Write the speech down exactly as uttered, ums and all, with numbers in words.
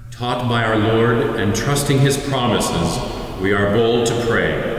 Taught by our Lord and trusting his promises, we are bold to pray.